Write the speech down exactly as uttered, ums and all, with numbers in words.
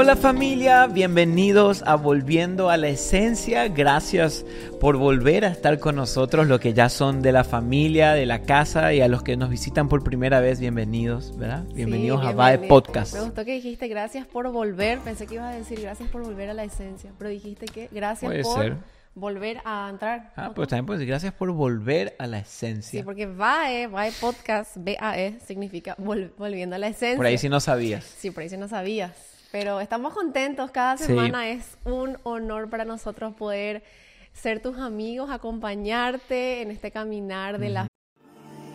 Hola familia, bienvenidos a Volviendo a la Esencia. Gracias por volver a estar con nosotros, los que ya son de la familia, de la casa, y a los que nos visitan por primera vez, bienvenidos, ¿verdad? Bienvenidos Sí, a V A E Podcast. Me gustó que dijiste gracias por volver. Pensé que ibas a decir gracias por volver a la esencia, pero dijiste que gracias Puede por ser. volver a entrar. Ah, ¿no? pues también puedes decir gracias por volver a la esencia. Sí, porque V A E, V A E Podcast, V A E significa vol- volviendo a la esencia. Por ahí sí no sabías. Sí, por ahí sí no sabías. Pero estamos contentos, cada Sí. semana es un honor para nosotros poder ser tus amigos, acompañarte en este caminar de la